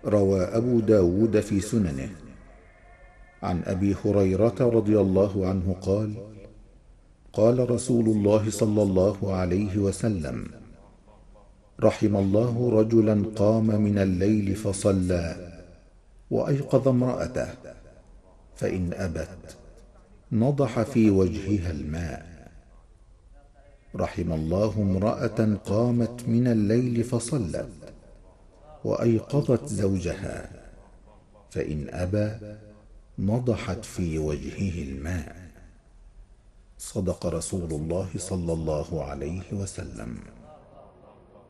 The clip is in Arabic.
روى أبو داود في سننه عن أبي هريرة رضي الله عنه قال: قال رسول الله صلى الله عليه وسلم: رحم الله رجلا قام من الليل فصلى وأيقظ امرأته، فإن أبت نضح في وجهها الماء. رحم الله امرأة قامت من الليل فصلت وأيقظت زوجها، فإن أبى نضحت في وجهه الماء. صدق رسول الله صلى الله عليه وسلم.